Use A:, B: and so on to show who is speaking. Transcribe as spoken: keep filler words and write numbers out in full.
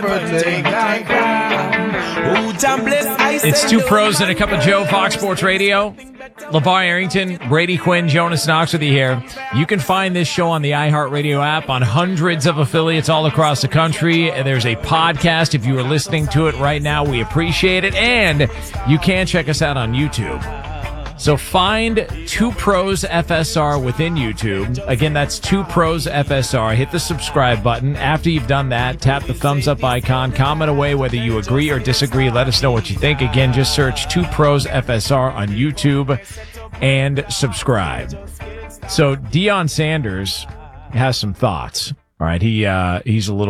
A: It's Two Pros and a Cup of Joe, Fox Sports Radio. LeVar Arrington, Brady Quinn, Jonas Knox with you here. You can find this show on the iHeartRadio app on hundreds of affiliates all across the country. There's a podcast. If you are listening to it right now, we appreciate it. And you can check us out on YouTube. So find Two Pros F S R within YouTube. Again, that's Two Pros F S R. Hit the subscribe button. After you've done that, tap the thumbs up icon. Comment away whether you agree or disagree. Let us know what you think. Again, just search Two Pros F S R on YouTube and subscribe. So Deion Sanders has some thoughts. All right, he uh, he's a little